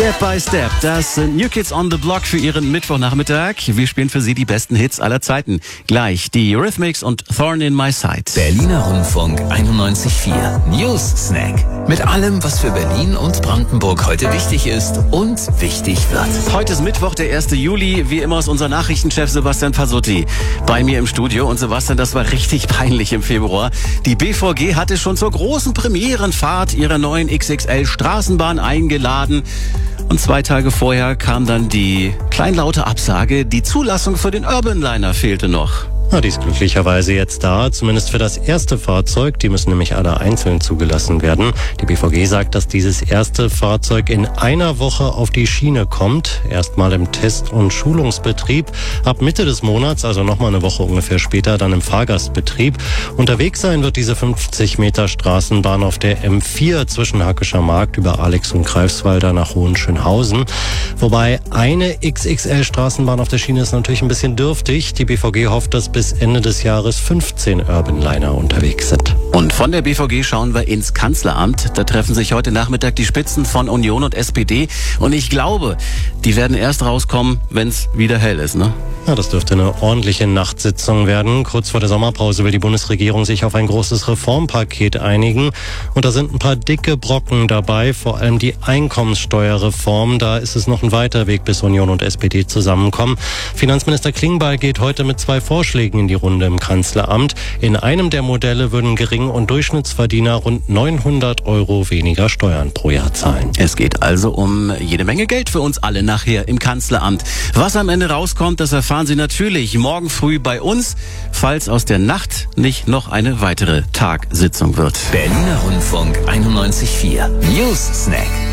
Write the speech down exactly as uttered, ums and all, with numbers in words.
Step by Step, das sind New Kids on the Block für Ihren Mittwochnachmittag. Wir spielen für Sie die besten Hits aller Zeiten. Gleich die Eurythmics und Thorn in My Side. Berliner Rundfunk einundneunzig Komma vier News Snack. Mit allem, was für Berlin und Brandenburg heute wichtig ist und wichtig wird. Heute ist Mittwoch, der erste Juli. Wie immer ist unser Nachrichtenchef Sebastian Pasotti bei mir im Studio. Und Sebastian, das war richtig peinlich im Februar. Die B V G hatte schon zur großen Premierenfahrt ihrer neuen X X L-Straßenbahn eingeladen. Und zwei Tage vorher kam dann die kleinlaute Absage, die Zulassung für den Urban Liner fehlte noch. Na, die ist glücklicherweise jetzt da, zumindest für das erste Fahrzeug. Die müssen nämlich alle einzeln zugelassen werden. Die B V G sagt, dass dieses erste Fahrzeug in einer Woche auf die Schiene kommt. Erstmal im Test- und Schulungsbetrieb. Ab Mitte des Monats, also nochmal eine Woche ungefähr später, dann im Fahrgastbetrieb. Unterwegs sein wird diese fünfzig Meter Straßenbahn auf der M vier zwischen Hackescher Markt über Alex und Greifswalder nach Hohenschönhausen. Wobei eine X X L-Straßenbahn auf der Schiene ist natürlich ein bisschen dürftig. Die B V G hofft, dass bis Ende des Jahres fünfzehn Urban Liner unterwegs sind. Und von der B V G schauen wir ins Kanzleramt. Da treffen sich heute Nachmittag die Spitzen von Union und S P D. Und ich glaube, die werden erst rauskommen, wenn es wieder hell ist, ne? Ja, das dürfte eine ordentliche Nachtsitzung werden. Kurz vor der Sommerpause will die Bundesregierung sich auf ein großes Reformpaket einigen. Und da sind ein paar dicke Brocken dabei, vor allem die Einkommenssteuerreform. Da ist es noch ein weiter Weg, bis Union und S P D zusammenkommen. Finanzminister Klingbeil geht heute mit zwei Vorschlägen in die Runde im Kanzleramt. In einem der Modelle würden Gering- und Durchschnittsverdiener rund neunhundert Euro weniger Steuern pro Jahr zahlen. Es geht also um jede Menge Geld für uns alle nachher im Kanzleramt. Was am Ende rauskommt, das erfahren Sie natürlich morgen früh bei uns, falls aus der Nacht nicht noch eine weitere Tagsitzung wird. Berliner Rundfunk einundneunzig Komma vier News Snack.